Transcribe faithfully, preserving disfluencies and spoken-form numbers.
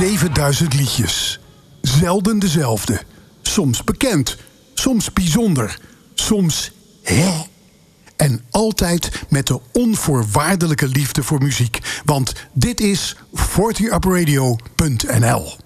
zevenduizend liedjes. Zelden dezelfde. Soms bekend, soms bijzonder, soms hè. En altijd met de onvoorwaardelijke liefde voor muziek. Want dit is forty up radio punt n l.